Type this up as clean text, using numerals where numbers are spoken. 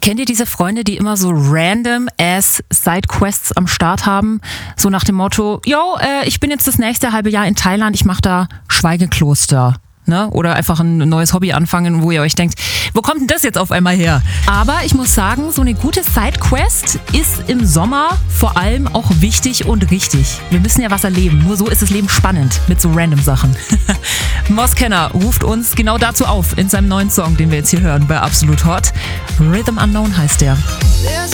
Kennt ihr diese Freunde, die immer so random ass Sidequests am Start haben? So nach dem Motto, ich bin jetzt das nächste halbe Jahr in Thailand, ich mache da Schweigekloster. Ne? Oder einfach ein neues Hobby anfangen, wo ihr euch denkt, wo kommt denn das jetzt auf einmal her? Aber ich muss sagen, so eine gute Sidequest ist im Sommer vor allem auch wichtig und richtig. Wir müssen ja was erleben, nur so ist das Leben spannend mit so random Sachen. Moskenner ruft uns genau dazu auf in seinem neuen Song, den wir jetzt hier hören bei Absolut Hot. Rhythm Unknown heißt der. There's